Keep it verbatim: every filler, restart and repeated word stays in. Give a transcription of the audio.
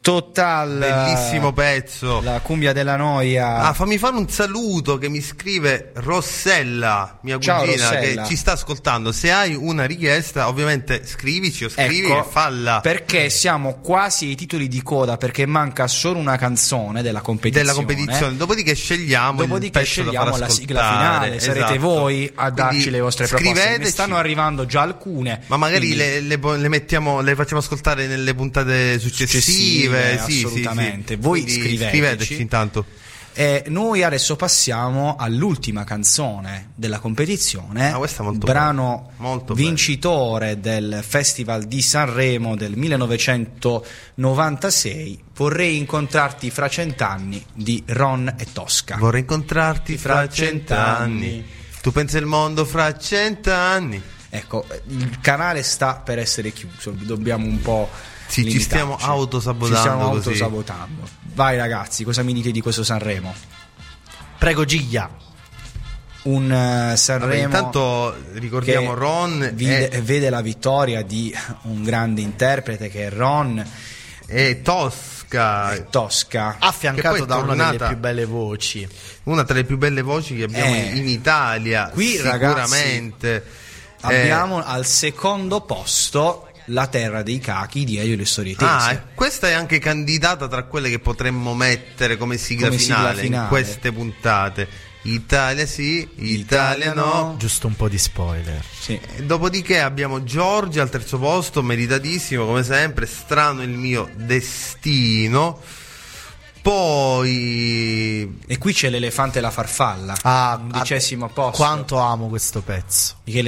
Total, bellissimo pezzo, la cumbia della noia. Ah, fammi fare un saluto che mi scrive Rossella, mia Ciao, cugina, Rossella, che ci sta ascoltando. Se hai una richiesta, ovviamente scrivici o scrivi, ecco, e falla. Perché siamo quasi ai titoli di coda, perché manca solo una canzone della competizione. Della competizione. Dopodiché scegliamo Dopodiché il pezzo scegliamo da far la ascoltare. sigla finale. Esatto. Sarete voi a darci Quindi le vostre proposte. scriveteci. Ne stanno arrivando già alcune. Ma magari quindi... le, le, le mettiamo, le facciamo ascoltare nelle puntate successive. Successive, sì, assolutamente. Sì, sì. Voi Quindi scriveteci. scriveteci intanto. E noi adesso passiamo all'ultima canzone della competizione, ah, questa è molto brano molto vincitore del Festival di Sanremo del millenovecentonovantasei, Vorrei incontrarti fra cent'anni di Ron e Tosca. Vorrei incontrarti fra cent'anni, tu pensi il mondo fra cent'anni. Ecco, il canale sta per essere chiuso, dobbiamo un po' Sì, ci stiamo autosabotando. Ci stiamo così. autosabotando. Vai ragazzi, cosa mi dite di questo Sanremo? Prego Giglia. Un uh, Sanremo. Vabbè, intanto ricordiamo Ron vide, e... vede la vittoria di un grande interprete che è Ron e Tosca. e Tosca, affiancato da una delle più belle voci. Una tra le più belle voci che abbiamo eh, in Italia. Qui sicuramente. Ragazzi, abbiamo eh, al secondo posto La terra dei cachi di Elio e le storie tese. Ah, questa è anche candidata tra quelle che potremmo mettere come sigla, come finale, sigla finale in queste puntate. Italia sì, Italia, Italia no. Giusto un po' di spoiler. Sì. Dopodiché abbiamo Giorgia al terzo posto, meritatissimo come sempre. Strano il mio destino. Poi e qui c'è l'elefante e la farfalla, ah, undicesimo posto. Quanto amo questo pezzo. Michele